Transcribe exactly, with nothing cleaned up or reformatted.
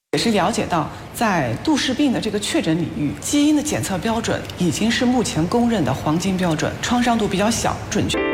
也是了解到，在杜氏病的这个确诊领域，基因的检测标准已经是目前公认的黄金标准，创伤度比较小，准确。